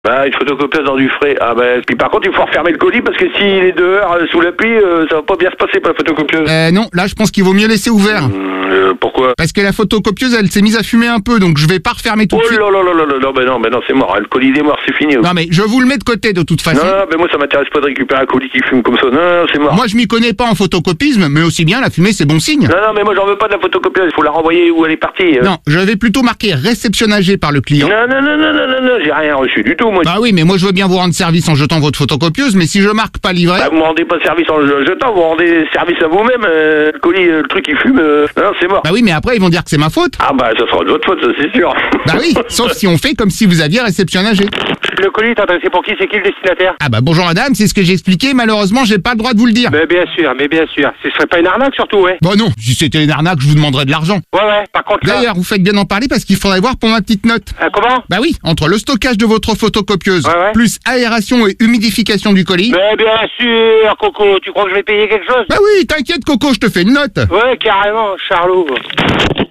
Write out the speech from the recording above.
Bah, une photocopieuse dans du frais. Ah bah, puis par contre, il faut refermer le colis parce que s'il est dehors, sous la pluie, ça va pas bien se passer pour la photocopieuse. Non, là je pense qu'il vaut mieux laisser ouvert. Pourquoi? Parce que la photocopieuse, elle s'est mise à fumer un peu, donc je vais pas refermer tout de suite. Oh là là là là là, non, c'est mort. Le colis est mort, c'est fini. Non mais je vous le mets de côté de toute façon. Non, mais moi ça m'intéresse pas de récupérer un colis qui fume comme ça. Non, c'est mort. Moi je m'y connais pas en photocopisme, mais aussi bien la fumée c'est bon signe. Non, mais moi j'en veux pas de la photocopieuse. Il faut la renvoyer où elle est partie. Non, je vais plutôt marquer réceptionnagé par le client. Non, j'ai rien reçu du tout, moi. Bah oui, mais moi je veux bien vous rendre service en jetant votre photocopieuse, mais si je marque pas livré... Bah, vous me rendez pas service en jetant, vous rendez service à vous-même. Le colis, le truc il fume, non, c'est mort. Bah oui, mais après ils vont dire que c'est ma faute. Ah bah ça sera de votre faute, ça c'est sûr. Bah oui, sauf si on fait comme si vous aviez réceptionnagé. Le colis est adressé pour qui? C'est qui le destinataire? Ah bah bonjour madame, c'est ce que j'ai expliqué, malheureusement j'ai pas le droit de vous le dire. Mais bien sûr. Ce serait pas une arnaque surtout, ouais. Bah non, si c'était une arnaque, je vous demanderais de l'argent. Ouais, par contre là... D'ailleurs, vous faites bien d'en parler parce qu'il faudrait voir pour ma petite note. Comment? Bah oui, entre le stockage de votre photocopieuse, Ouais. plus aération et humidification du colis. Mais bien sûr, Coco, tu crois que je vais payer quelque chose? Bah oui, t'inquiète Coco, je te fais une note. Ouais, carrément, Charlot.